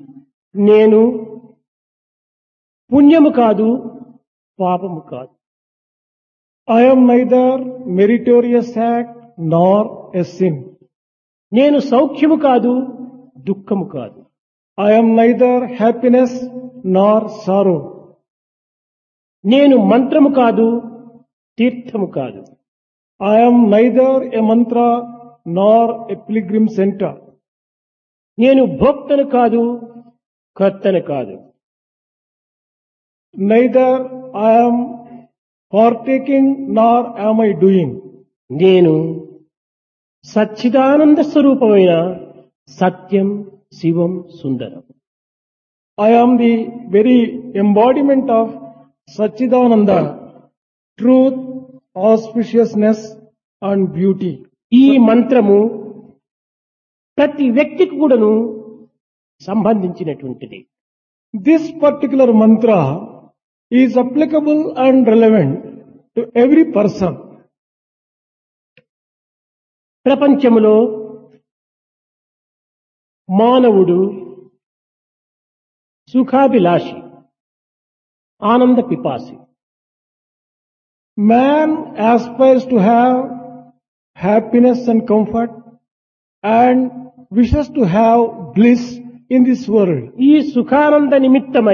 నేను పుణ్యము కాదు, పాపము కాదు. I am neither meritorious act nor a sin. నేను సౌఖ్యము కాదు, దుఃఖము కాదు. I am neither happiness nor sorrow. నేను మంత్రము కాదు, తీర్థము కాదు. I am neither a mantra nor a pilgrim center. నేను భోక్తను కాదు, కర్తను కాదు. Neither I am partaking nor am I doing. నేను సచ్చిదానంద స్వరూపమైన సత్యం, శివం, సుందరం. I am the very embodiment of Satchidananda, truth, auspiciousness and beauty. ఈ మంత్రము ప్రతి వ్యక్తికి కూడాను సంబంధించినటువంటిది. This particular mantra is applicable and relevant to every person. ప్రపంచములో మానవుడు సుఖాభిలాషి, ఆనంద పిపాసి. Man aspires to have happiness and comfort and wishes to have bliss in this world. ఈ సుఖానంద నిమిత్తమై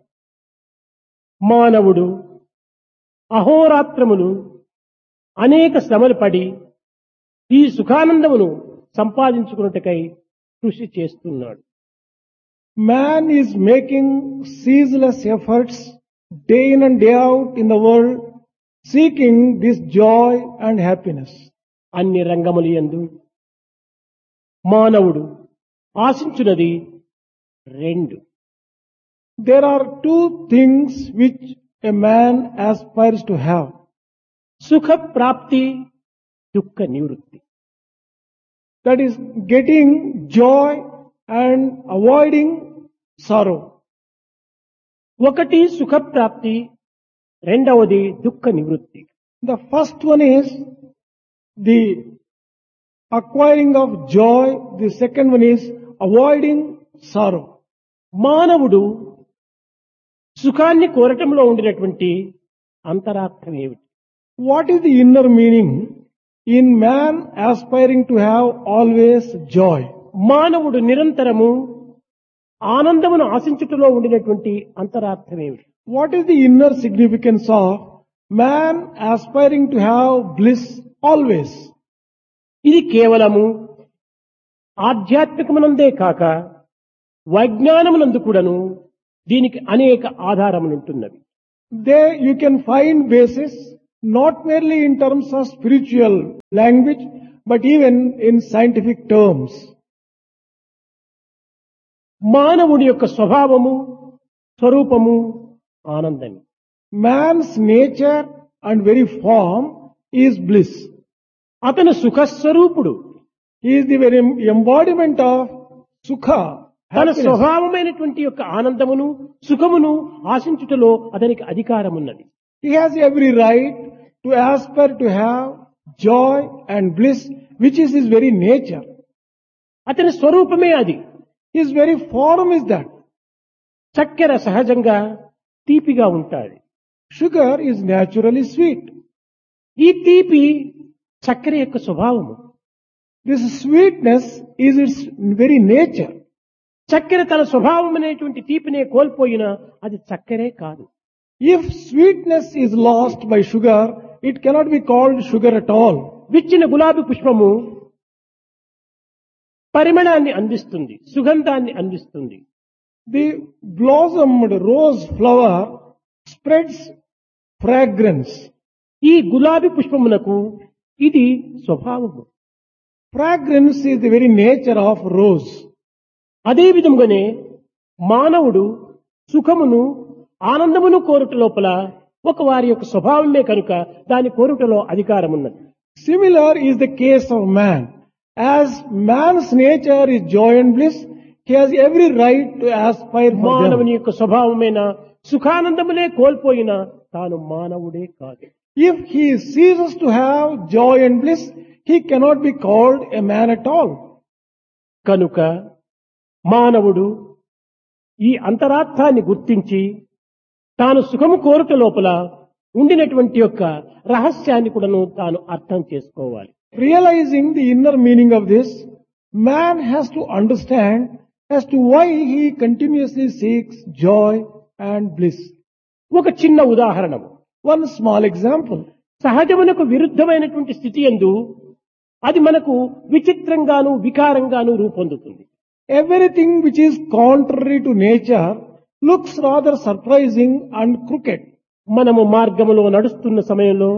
మానవుడు అహోరాత్రములు అనేక శ్రమలు పడి ఈ సుఖానందమును సంపాదించుకున్నట్టుకై కృషి చేస్తున్నాడు. Man is making ceaseless efforts day in and day out in the world, seeking this joy and happiness. అన్ని రంగములు యందు మానవుడు ఆశించున్నది రెండు. There are two things which a man aspires to have. సుఖ ప్రాప్తి, దుఃఖ నివృత్తి. That is getting joy and avoiding sorrow. ఒకటి సుఖ ప్రాప్తి, రెండవది దుఃఖ నివృత్తి. The first one is the acquiring of joy. The second one is avoiding sorrow. మానవుడు సుఖాన్ని కోరటంలో ఉండినటువంటి అంతరార్థం ఏమిటి? What is the inner meaning in man aspiring to have always joy? మానవుడు నిరంతరము ఆనందమును ఆశించుటలో ఉండినటువంటి అంతరార్థం ఏమిటి? What is the inner significance of man aspiring to have bliss always? ఇది కేవలము ఆధ్యాత్మికమునందే కాక వైజ్ఞానమునందు కూడాను దీనికి అనేక ఆధారములుంటున్నవి. There you can find basis not merely in terms of spiritual language but even in scientific terms. మానవుడి యొక్క స్వభావము, స్వరూపము ఆనందమే. Man's nature and very form is bliss. అతను సుఖస్వరూపుడు. He is the very embodiment of sukha. తన happiness. స్వభావమైనటువంటి యొక్క ఆనందమును, సుఖమును ఆశించుటలో అతనికి అధికారం ఉన్నది. He has every right to aspire to have joy and bliss, which is his very nature. అతని స్వరూపమే అది. His very form is that. చక్కెర సహజంగా తీపిగా ఉంటాది. Sugar is naturally sweet. ఈ తీపి చక్కెర యొక్క స్వభావము. This sweetness is its very nature. చక్కెర తన స్వభావం అనేటువంటి తీపినే కోల్పోయినా అది చక్కెరే కాదు. If sweetness is lost by sugar, it cannot be called sugar at all. విచ్చిన గులాబీ పుష్పము పరిమళాన్ని అందిస్తుంది, సుగంధాన్ని అందిస్తుంది. The blossomed rose flower spreads fragrance. ఈ గులాబీ పుష్పమునకు ఇది స్వభావము. Fragrance is the very nature of rose. అదే విధముగానే మానవుడు సుఖమును, ఆనందమును కోరుట లోపల ఒక వారి యొక్క స్వభావమే కనుక దాని కోరుటలో అధికారం ఉన్నది. Similar is the case of man. As man's nature is joy and bliss, he has every right to aspire for them. మానవుని యొక్క స్వభావమైన సుఖానందమునే కోల్పోయినా తాను మానవుడే కాదు. If he ceases to have joy and bliss, he cannot be called a man at all. కనుక మానవుడు ఈ అంతరార్థాన్ని గుర్తించి తాను సుఖము కోరుట లోపల ఉండినటువంటి యొక్క రహస్యాన్ని కూడాను తాను అర్థం చేసుకోవాలి. Realizing the inner meaning of this, man has to understand as to why he continuously seeks joy and bliss. ఒక చిన్న ఉదాహరణ, One small example. సహజమునకు విరుద్ధమైనటువంటి స్థితి యందు అది మనకు విచిత్రంగాను వికారంగాను రూపొందుతుంది. Everything which is contrary to nature looks rather surprising and crooked. మనము మార్గములో నడుస్తున్న సమయంలో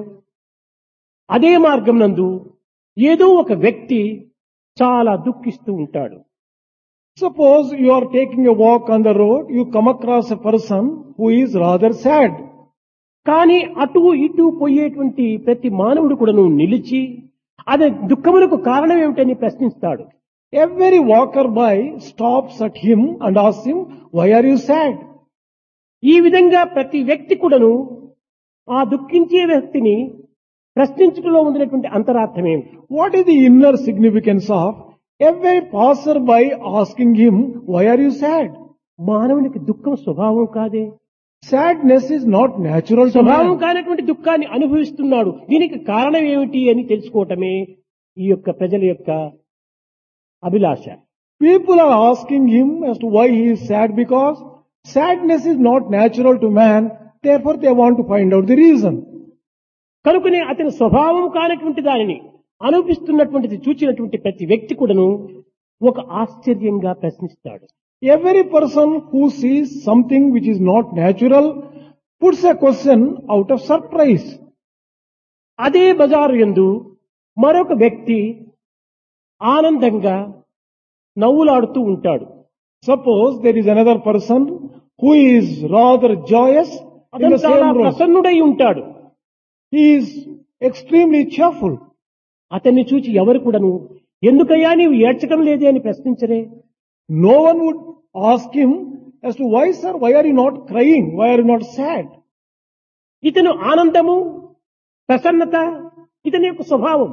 అదే మార్గం నందు ఏదో ఒక వ్యక్తి చాలా దుఃఖిస్తూ ఉంటాడు. Suppose you are taking a walk on the road, you come across a person who is rather sad. కానీ అటు ఇటు పోయేటువంటి ప్రతి మానవుడు కూడాను నిలిచి అదే దుఃఖమునకు కారణం ఏమిటని ప్రశ్నిస్తాడు. Every walker by stops at him and asks him, why are you sad? ఈ విధంగా ప్రతి వ్యక్తి కూడాను ఆ దుఃఖించే వ్యక్తిని ప్రశ్నించడంలో ఉండినటువంటి అంతరార్థం ఏమిటి? What is the inner significance of every passerby asking him, why are you sad? మానవునికి దుఃఖం స్వభావం కాదే. Sadness is not natural to స్వభావం man. కానటువంటి దుఃఖాన్ని అనుభవిస్తున్నాడు. దీనికి కారణం ఏమిటి అని తెలుసుకోవటమే ఈ యొక్క ప్రజల యొక్క అభిలాష. People are asking him as to why he is sad because sadness is not natural to man. Therefore they want to find out the reason. కనుకనే అతని స్వభావం కానటువంటి దానిని అనుభవిస్తున్నటువంటిది చూచినటువంటి ప్రతి వ్యక్తి కూడాను ఒక ఆశ్చర్యంగా ప్రశ్నిస్తాడు. Every person who sees something which is not natural puts a question out of surprise. అదే బజారు యందు మరొక వ్యక్తి ఆనందంగా నవ్వులాడుతూ ఉంటాడు. Suppose there is another person who is rather joyous in అతను the చాలా same road. ప్రసన్నుడై ఉంటాడు. He is extremely cheerful. అతన్ని చూచి ఎవరు కూడాను ఎందుకయ్యా నీవు ఏడ్చడం లేదే అని ప్రశ్నించరే. No one would ask him as to why sir, why are you not crying? Why are you not sad? ఇతను ఆనందము ప్రసన్నత ఇతని యొక్క స్వభావము.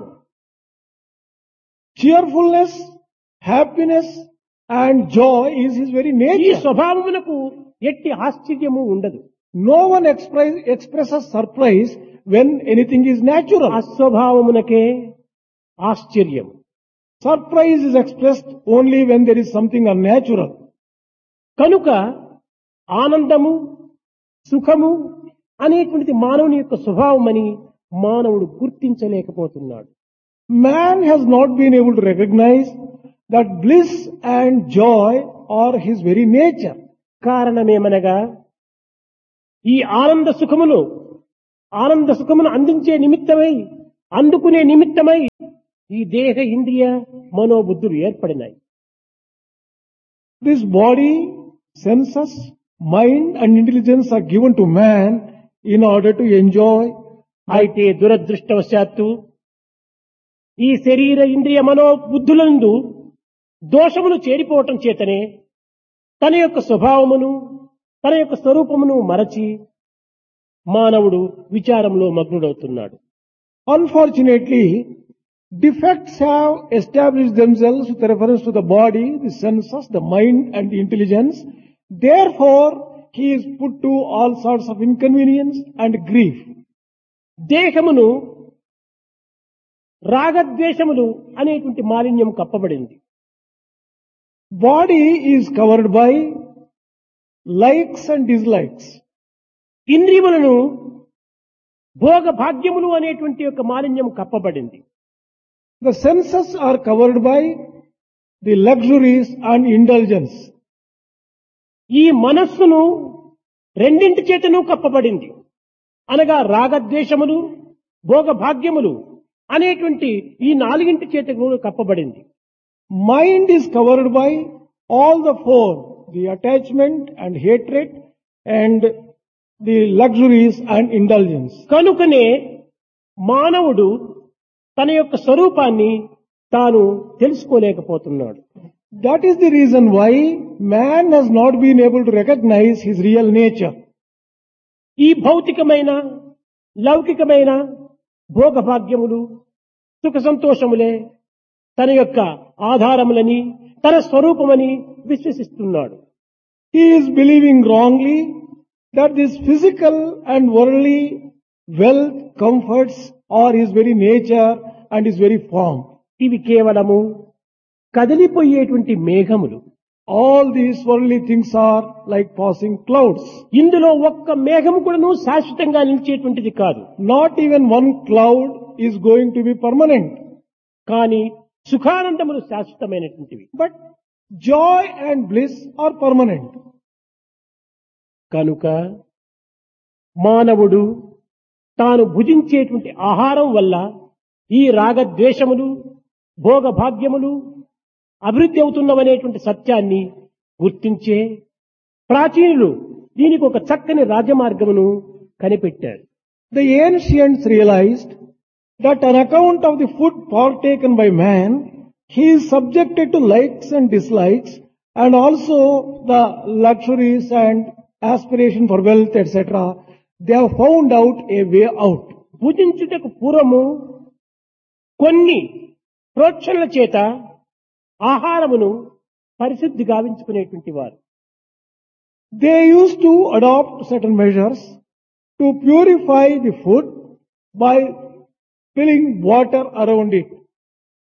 Cheerfulness, happiness and joy is his very ఈ nature. స్వభావమునకు ఎట్టి ఆశ్చర్యము ఉండదు. No one expresses surprise when anything is natural. అస్వభావమునకే ఆశ్చర్యం. Surprise is expressed only when there is something unnatural. కనుక ఆనందము సుఖము అనేటువంటిది మానవుని యొక్క స్వభావమని మానవుడు గుర్తించలేకపోతున్నాడు. Man has not been able to recognize that bliss and joy are his very nature. కారణమేమనగా ఈ ఆనంద సుఖమును అందించే నిమిత్తమై అందుకునే నిమిత్తమై ఈ దేహ ఇంద్రియ మనోబుద్ధులు ఏర్పడినాయి. This body, senses, mind and intelligence are given to man in order to enjoy. అయితే దురదృష్టవశాత్తు ఈ శరీర ఇంద్రియ మనోబుద్ధులందు దోషములు చేరిపోవటం చేతనే తన యొక్క స్వభావమును తన యొక్క స్వరూపమును మరచి మానవుడు విచారంలో మగ్నుడవుతున్నాడు. Unfortunately, defects have established themselves with reference to the body, the senses, the mind and the intelligence. Therefore, he is put to all sorts of inconvenience and grief. దేహమును రాగద్వేషములు అనేటువంటి మాలిన్యం కప్పబడింది. Body is covered by likes and dislikes. ఇంద్రియములను భోగ భాగ్యములు అనేటువంటి యొక్క మాలిన్యం కప్పబడింది. The senses are covered by the luxuries and indulgence. ఈ మనస్సును రెండింటి చేతను కప్పబడింది. అనగా రాగద్వేషములు భోగ భాగ్యములు అనేటువంటి ఈ నాలుగింటి చేత కూడా కప్పబడింది. Mind is covered by all the four, the attachment and hatred and the luxuries and indulgence. కనుకనే మానవుడు తన యొక్క స్వరూపాన్ని తాను తెలుసుకోలేకపోతున్నాడు. That is the reason why man has not been able to recognize his real nature. ఈ భౌతికమైన లౌకికమైన భోగభాగ్యములు సుఖ సంతోషములే తన యొక్క ఆధారములని తన స్వరూపమని విశ్వసిస్తున్నాడు. he is believing wrongly that this physical and worldly wealth, comforts are his very nature and his very form. ఇవి కేవలము కదిలిపోయేటువంటి మేఘములు. All these worldly things are like passing clouds. ఇందులో ఒక్క మేఘము కూడాను శాశ్వతంగా నిలిచేటువంటిది కాదు. Not even one cloud is going to be permanent. కానీ సుఖానందములు శాశ్వతమైనటువంటివి. But joy and bliss are permanent. కనుక మానవుడు తాను భుజించేటువంటి ఆహారం వల్ల ఈ రాగద్వేషములు భోగభాగ్యములు అభివృద్ధి అవుతున్నవనేటువంటి సత్యాన్ని గుర్తించే ప్రాచీనులు దీనికి ఒక చక్కని రాజమార్గమును కనిపెట్టారు. The ancients realized that on account of the food partaken by man, he is subjected to likes and dislikes and also the luxuries and aspiration for wealth, etc. They have found out a way out. భుజించుటకు పూర్వము కొన్ని ప్రోక్షణల చేత ఆహారమును పరిశుద్ధి గావించుకునేటువంటి వారు. They used to adopt certain measures to purify the food by filling water around it.